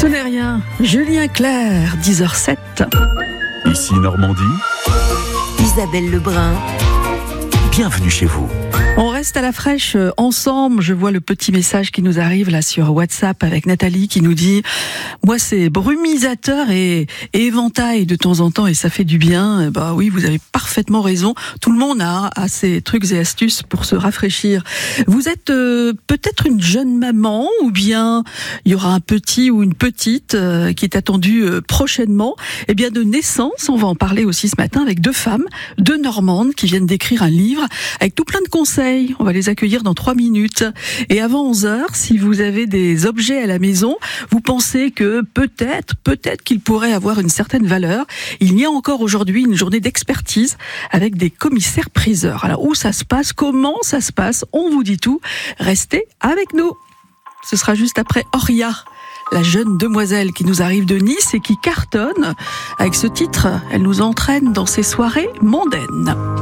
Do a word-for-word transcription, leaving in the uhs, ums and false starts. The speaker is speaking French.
Ce n'est rien. Julien Clerc, dix heures sept. Ici Normandie. Isabelle Lebrun. Bienvenue chez vous. On reste à la fraîche ensemble. Je vois le petit message qui nous arrive là sur WhatsApp avec Nathalie qui nous dit « Moi, c'est brumisateur et, et éventail de temps en temps et ça fait du bien. » Bah oui, vous avez parfaitement raison. Tout le monde a, a ses trucs et astuces pour se rafraîchir. Vous êtes euh, peut-être une jeune maman ou bien il y aura un petit ou une petite euh, qui est attendue euh, prochainement. Eh bien, de naissance, on va en parler aussi ce matin avec deux femmes, deux Normandes qui viennent d'écrire un livre avec tout plein de conseils. On va les accueillir dans trois minutes. Et avant onze heures, si vous avez des objets à la maison, vous pensez que peut-être, peut-être qu'ils pourraient avoir une certaine valeur, il y a encore aujourd'hui une journée d'expertise avec des commissaires priseurs. Alors où ça se passe, comment ça se passe, on vous dit tout. Restez avec nous. Ce sera juste après Oria, la jeune demoiselle qui nous arrive de Nice et qui cartonne. Avec ce titre, elle nous entraîne dans ses soirées mondaines.